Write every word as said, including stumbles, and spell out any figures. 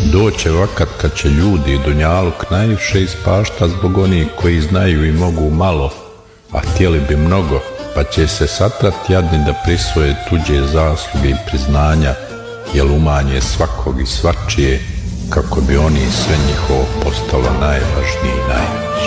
Doće vakat kad će ljudi i dunjaluk najviše ispašta zbog onih koji znaju i mogu malo, a htjeli bi mnogo, pa će se satrat jadni da prisvoje tuđe zasluge i priznanja, jel umanje svakog i svačije, kako bi oni sve njihovo postalo najvažnije i najveće.